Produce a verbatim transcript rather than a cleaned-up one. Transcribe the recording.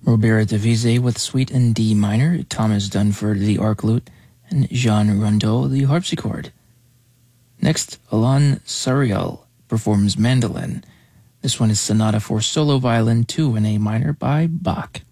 Robert Devise with Suite in D minor, Thomas Dunford the arc lute, and Jean Rondeau the harpsichord. Next, Alain Sariel performs mandolin. This one is Sonata for Solo Violin two in A minor by Bach.